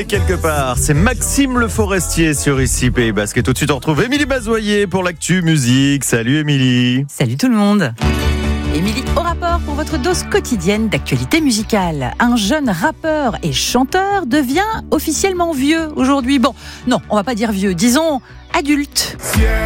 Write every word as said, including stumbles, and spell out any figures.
quelque part. C'est Maxime Le Forestier sur ici Pays Basque. Et tout de suite, on retrouve Émilie Bazoyer pour l'actu musique. Salut Émilie. Salut tout le monde. Émilie au rapport pour votre dose quotidienne d'actualité musicale. Un jeune rappeur et chanteur devient officiellement vieux aujourd'hui. Bon, non, on va pas dire vieux, disons adulte. Ciel